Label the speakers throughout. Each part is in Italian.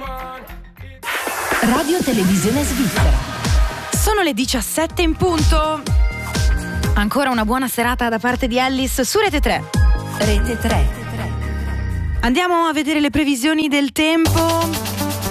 Speaker 1: Radio Televisione Svizzera.
Speaker 2: Sono le 17 in punto. Ancora una buona serata da parte di Alice su Rete 3.
Speaker 1: Rete 3.
Speaker 2: Andiamo a vedere le previsioni del tempo.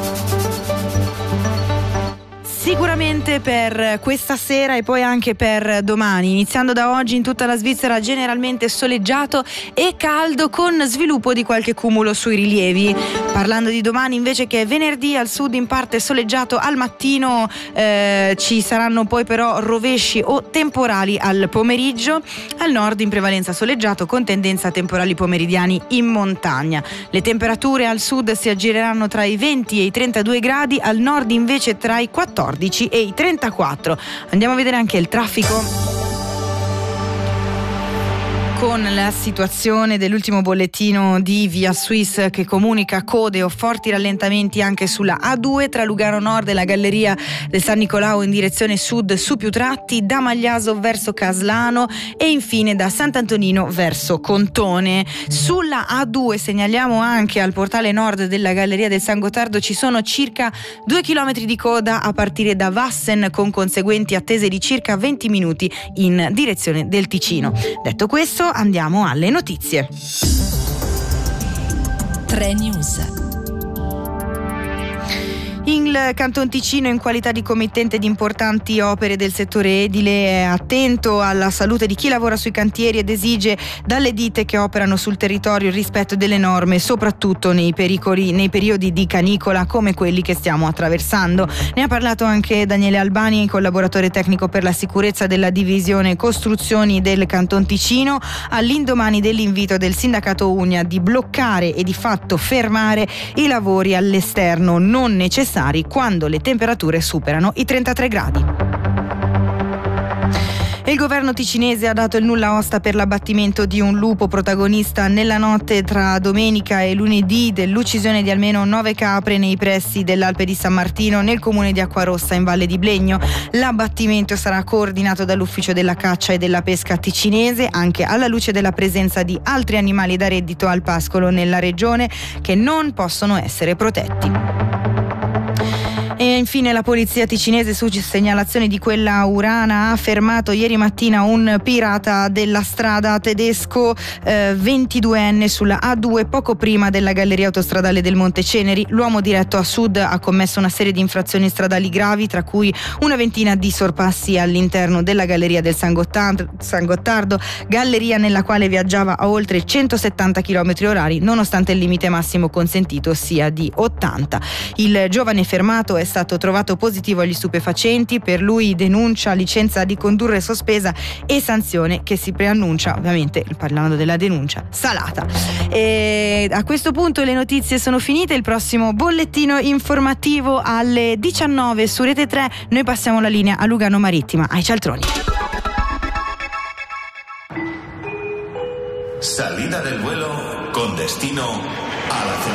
Speaker 2: Sicuramente per questa sera e poi anche per domani, iniziando da oggi in tutta la Svizzera generalmente soleggiato e caldo con sviluppo di qualche cumulo sui rilievi. Parlando di domani invece, che è venerdì, al sud in parte soleggiato al mattino, ci saranno poi però rovesci o temporali al pomeriggio, al nord in prevalenza soleggiato con tendenza a temporali pomeridiani in montagna. Le temperature al sud si aggireranno tra i 20 e i 32 gradi, al nord invece tra i 14 e i 34. Andiamo a vedere anche il traffico. Con la situazione dell'ultimo bollettino di Via Swiss che comunica code o forti rallentamenti anche sulla A2 tra Lugano Nord e la galleria del San Nicolao in direzione sud su più tratti, da Magliaso verso Caslano e infine da Sant'Antonino verso Contone. Sulla A2 segnaliamo anche al portale nord della galleria del San Gottardo ci sono circa 2 chilometri di coda a partire da Vassen, con conseguenti attese di circa 20 minuti in direzione del Ticino. Detto questo, andiamo alle notizie.
Speaker 1: 3 News.
Speaker 2: Il Canton Ticino, in qualità di committente di importanti opere del settore edile, è attento alla salute di chi lavora sui cantieri ed esige dalle ditte che operano sul territorio il rispetto delle norme, soprattutto nei periodi di canicola come quelli che stiamo attraversando. Ne ha parlato anche Daniele Albani, collaboratore tecnico per la sicurezza della divisione costruzioni del Canton Ticino, all'indomani dell'invito del sindacato Unia di bloccare e di fatto fermare i lavori all'esterno non necessari quando le temperature superano i 33 gradi. Il governo ticinese ha dato il nulla osta per l'abbattimento di un lupo, protagonista nella notte tra domenica e lunedì dell'uccisione di almeno 9 capre nei pressi dell'Alpe di San Martino, nel comune di Acquarossa in Valle di Blegno. L'abbattimento sarà coordinato dall'Ufficio della Caccia e della Pesca ticinese, anche alla luce della presenza di altri animali da reddito al pascolo nella regione che non possono essere protetti. E infine la polizia ticinese, su segnalazione di quella urana, ha fermato ieri mattina un pirata della strada tedesco 22enne sulla A2 poco prima della galleria autostradale del Monte Ceneri. L'uomo diretto a sud ha commesso una serie di infrazioni stradali gravi, tra cui una ventina di sorpassi all'interno della galleria del San Gottardo, galleria nella quale viaggiava a oltre 170 km/h, nonostante il limite massimo consentito sia di 80. Il giovane fermato è stato trovato positivo agli stupefacenti, per lui denuncia, licenza di condurre sospesa e sanzione che si preannuncia, ovviamente parlando della denuncia, salata. E a questo punto le notizie sono finite, il prossimo bollettino informativo alle 19 su Rete 3, noi passiamo la linea a Lugano Marittima, ai cialtroni.
Speaker 3: Salida del vuelo con destino a la